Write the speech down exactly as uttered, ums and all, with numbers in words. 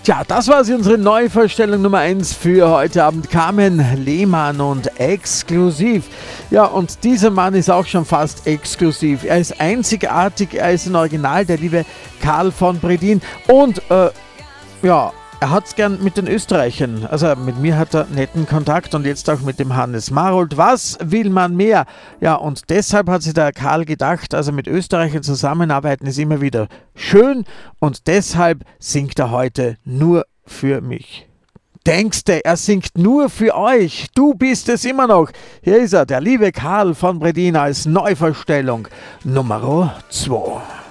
Tja, das war sie, unsere Neuvorstellung Nummer eins für heute Abend. Carmen Lehmann und Exklusiv. Ja, und dieser Mann ist auch schon fast exklusiv. Er ist einzigartig, er ist ein Original, der liebe Karl von Bredin. Und, äh, ja, er hat es gern mit den Österreichern. Also mit mir hat er netten Kontakt und jetzt auch mit dem Hannes Marold. Was will man mehr? Ja, und deshalb hat sich der Karl gedacht, also mit Österreichern zusammenarbeiten ist immer wieder schön und deshalb singt er heute nur für mich. Denkste, er singt nur für euch. Du bist es immer noch. Hier ist er, der liebe Karl von Bredin als Neuvorstellung Nummer zwei.